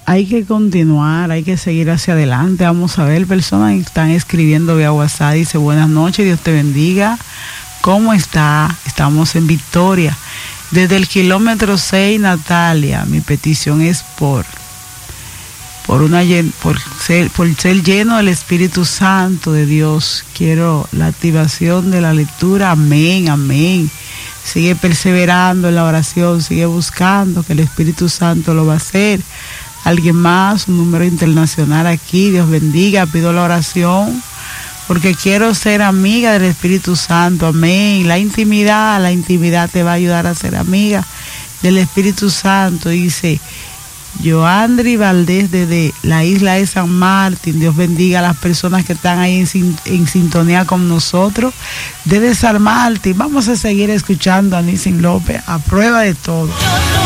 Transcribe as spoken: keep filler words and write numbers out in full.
hay que continuar, hay que seguir hacia adelante. Vamos a ver, personas que están escribiendo vía WhatsApp, dice buenas noches, Dios te bendiga. ¿Cómo está? Estamos en victoria. Desde el kilómetro seis, Natalia, mi petición es por, por, una, por, ser, por ser lleno del Espíritu Santo de Dios. Quiero la activación de la lectura. Amén, amén. Sigue perseverando en la oración, sigue buscando que el Espíritu Santo lo va a hacer. Alguien más, un número internacional aquí, Dios bendiga, pido la oración, porque quiero ser amiga del Espíritu Santo, amén. La intimidad, la intimidad te va a ayudar a ser amiga del Espíritu Santo, dice Joandri Valdés desde la isla de San Martín. Dios bendiga a las personas que están ahí en, en sintonía con nosotros desde San Martín. Vamos a seguir escuchando a Nissin López, a prueba de todo.